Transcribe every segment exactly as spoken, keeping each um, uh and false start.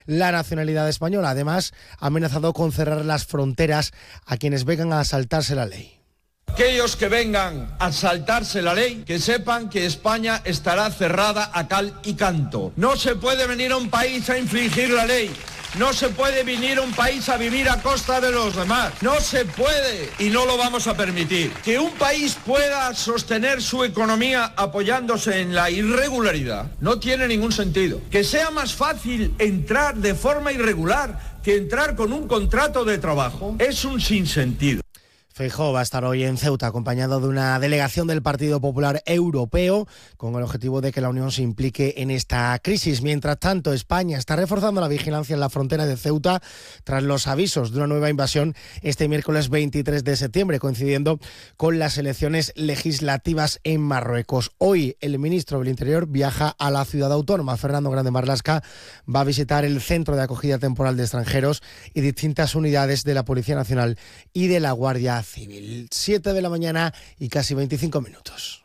la nacionalidad española. Además, ha amenazado con cerrar las fronteras a quienes vengan a saltarse la ley. Aquellos que vengan a saltarse la ley, que sepan que España estará cerrada a cal y canto. No se puede venir a un país a infringir la ley. No se puede venir a un país a vivir a costa de los demás. No se puede y no lo vamos a permitir. Que un país pueda sostener su economía apoyándose en la irregularidad no tiene ningún sentido. Que sea más fácil entrar de forma irregular que entrar con un contrato de trabajo es un sinsentido. Feijóo va a estar hoy en Ceuta acompañado de una delegación del Partido Popular Europeo con el objetivo de que la Unión se implique en esta crisis. Mientras tanto, España está reforzando la vigilancia en la frontera de Ceuta tras los avisos de una nueva invasión este miércoles veintitrés de septiembre, coincidiendo con las elecciones legislativas en Marruecos. Hoy el ministro del Interior viaja a la ciudad autónoma. Fernando Grande Marlaska va a visitar el Centro de Acogida Temporal de Extranjeros y distintas unidades de la Policía Nacional y de la Guardia Civil. siete de la mañana y casi veinticinco minutos.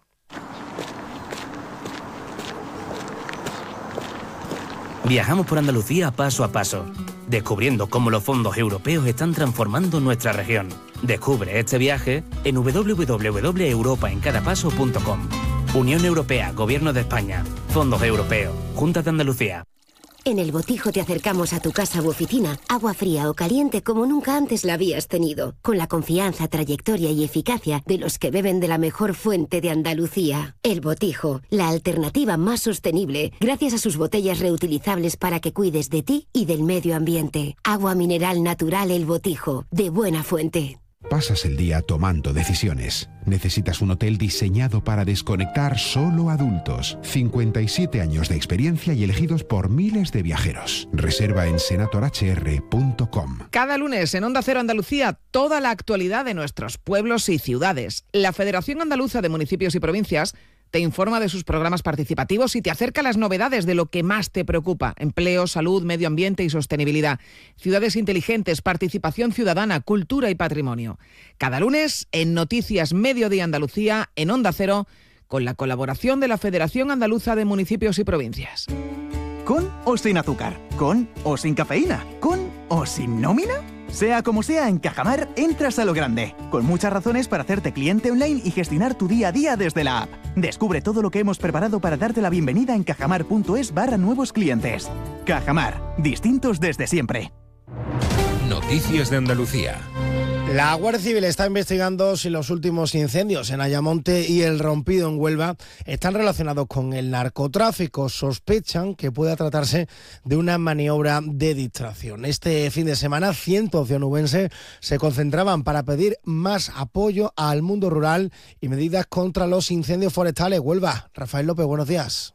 Viajamos por Andalucía paso a paso, descubriendo cómo los fondos europeos están transformando nuestra región. Descubre este viaje en doble u doble u doble u punto europa en cada paso punto com. Unión Europea, Gobierno de España, Fondos Europeos, Junta de Andalucía. En El Botijo te acercamos a tu casa u oficina, agua fría o caliente como nunca antes la habías tenido, con la confianza, trayectoria y eficacia de los que beben de la mejor fuente de Andalucía. El Botijo, la alternativa más sostenible, gracias a sus botellas reutilizables para que cuides de ti y del medio ambiente. Agua mineral natural El Botijo, de buena fuente. Pasas el día tomando decisiones. Necesitas un hotel diseñado para desconectar solo adultos. cincuenta y siete años de experiencia y elegidos por miles de viajeros. Reserva en senator h r punto com. Cada lunes en Onda Cero Andalucía, toda la actualidad de nuestros pueblos y ciudades. La Federación Andaluza de Municipios y Provincias te informa de sus programas participativos y te acerca las novedades de lo que más te preocupa: empleo, salud, medio ambiente y sostenibilidad, ciudades inteligentes, participación ciudadana, cultura y patrimonio. Cada lunes en Noticias Mediodía Andalucía, en Onda Cero, con la colaboración de la Federación Andaluza de Municipios y Provincias. ¿Con o sin azúcar? ¿Con o sin cafeína? ¿Con o sin nómina? Sea como sea, en Cajamar entras a lo grande, con muchas razones para hacerte cliente online y gestionar tu día a día desde la app. Descubre todo lo que hemos preparado para darte la bienvenida en cajamar.es barra nuevos clientes. Cajamar, distintos desde siempre. Noticias de Andalucía. La Guardia Civil está investigando si los últimos incendios en Ayamonte y El Rompido en Huelva están relacionados con el narcotráfico. Sospechan que pueda tratarse de una maniobra de distracción. Este fin de semana, cientos de onubenses se concentraban para pedir más apoyo al mundo rural y medidas contra los incendios forestales. Huelva, Rafael López, buenos días.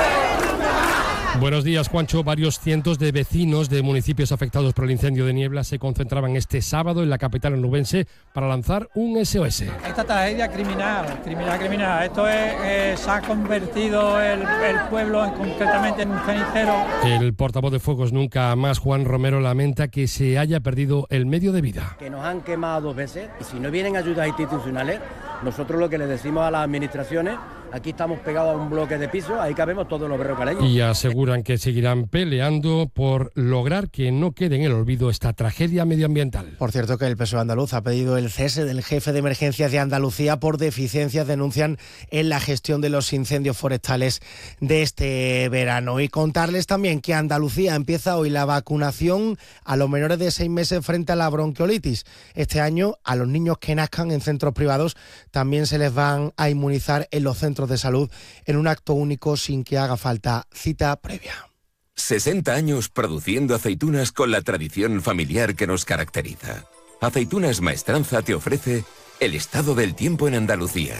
Buenos días, Juancho. Varios cientos de vecinos de municipios afectados por el incendio de Niebla se concentraban este sábado en la capital onubense para lanzar un S O S. Esta tragedia criminal, criminal, criminal. Esto es, eh, se ha convertido el, el pueblo en, concretamente en un cenicero. El portavoz de Fuegos Nunca Más, Juan Romero, lamenta que se haya perdido el medio de vida. Que nos han quemado dos veces y si no vienen ayudas institucionales, nosotros lo que le decimos a las administraciones: aquí estamos pegados a un bloque de piso, ahí cabemos todos los berrocaleños. Y aseguran que seguirán peleando por lograr que no quede en el olvido esta tragedia medioambiental. Por cierto, que el P S O E andaluz ha pedido el cese del jefe de emergencias de Andalucía por deficiencias, denuncian, en la gestión de los incendios forestales de este verano. Y contarles también que Andalucía empieza hoy la vacunación a los menores de seis meses frente a la bronquiolitis. Este año, a los niños que nazcan en centros privados también se les van a inmunizar en los centros de salud en un acto único sin que haga falta cita previa. sesenta años produciendo aceitunas con la tradición familiar que nos caracteriza. Aceitunas Maestranza te ofrece el estado del tiempo en Andalucía.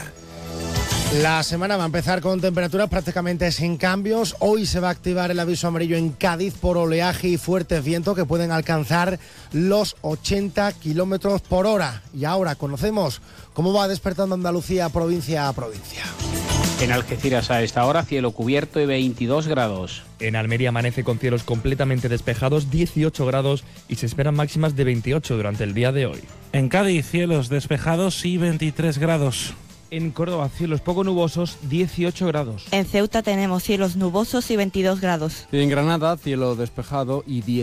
La semana va a empezar con temperaturas prácticamente sin cambios. Hoy se va a activar el aviso amarillo en Cádiz por oleaje y fuertes vientos que pueden alcanzar los ochenta kilómetros por hora. Y ahora conocemos cómo va despertando Andalucía provincia a provincia. En Algeciras a esta hora cielo cubierto y veintidós grados. En Almería amanece con cielos completamente despejados, dieciocho grados, y se esperan máximas de veintiocho durante el día de hoy. En Cádiz cielos despejados y veintitrés grados. En Córdoba, cielos poco nubosos, dieciocho grados. En Ceuta tenemos cielos nubosos y veintidós grados. En Granada, cielo despejado y diez.